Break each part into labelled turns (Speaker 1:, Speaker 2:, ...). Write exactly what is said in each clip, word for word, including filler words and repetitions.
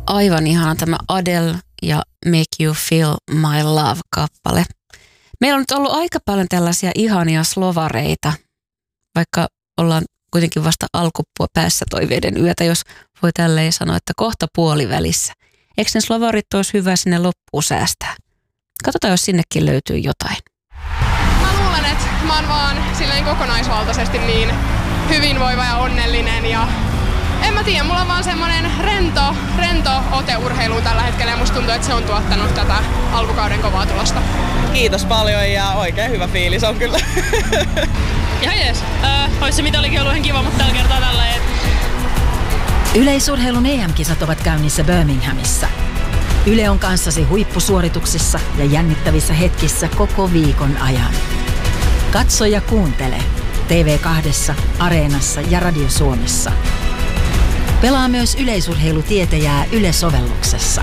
Speaker 1: Aivan ihana tämä Adele ja Make You Feel My Love-kappale. Meillä on nyt ollut aika paljon tällaisia ihania slovareita, vaikka ollaan kuitenkin vasta alkupua päässä toiveiden yötä, jos voi tälleen sanoa, että kohta puolivälissä. Eikö ne slovarit olisi hyvä sinne loppuun säästää? Katsotaan, jos sinnekin löytyy jotain.
Speaker 2: Mä luulen, että mä oon vaan silleen kokonaisvaltaisesti niin hyvinvoiva ja onnellinen ja en mä tiedä, mulla on vaan semmonen rento, rento ote urheiluun tällä hetkellä ja musta tuntuu, että se on tuottanut tätä alkukauden kovaa tulosta.
Speaker 3: Kiitos paljon ja oikein hyvä fiilis on kyllä.
Speaker 4: Ihan jees. Äh, ois se mitä olikin ollut ihan kiva, mutta tällä kertaa tällä et...
Speaker 5: Yleisurheilun E M-kisat ovat käynnissä Birminghamissa. Yle on kanssasi huippusuorituksissa ja jännittävissä hetkissä koko viikon ajan. Katso ja kuuntele T V kaksi, Areenassa ja Radio Suomessa. Pelaa myös yleisurheilutietäjää Yle-sovelluksessa.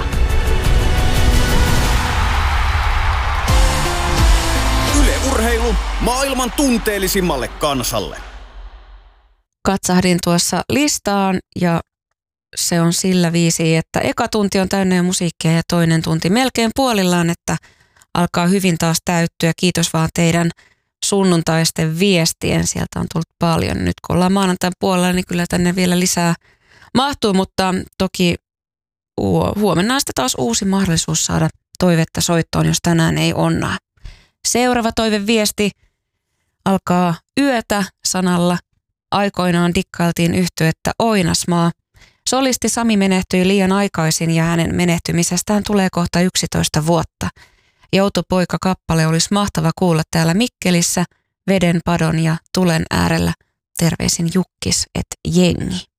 Speaker 6: Yle Urheilu maailman tunteellisimmalle kansalle.
Speaker 1: Katsahdin tuossa listaan ja se on sillä viisi, että eka tunti on täynnä musiikkia ja toinen tunti melkein puolillaan, että alkaa hyvin taas täyttyä. Kiitos vaan teidän sunnuntaisten viestien. Sieltä on tullut paljon. Nyt kun ollaan maanantain puolella, niin kyllä tänne vielä lisää mahtuu, mutta toki huomenna on sitten taas uusi mahdollisuus saada toivetta soittoon, jos tänään ei onnaa. Seuraava toiveviesti alkaa yötä sanalla. Aikoinaan dikkailtiin yhtyettä Oinasmaa. Solisti Sami menehtyi liian aikaisin ja hänen menehtymisestään tulee kohta yksitoista vuotta. Joutopoika-kappale olisi mahtava kuulla täällä Mikkelissä, veden, padon ja tulen äärellä. Terveisin Jukkis et jengi.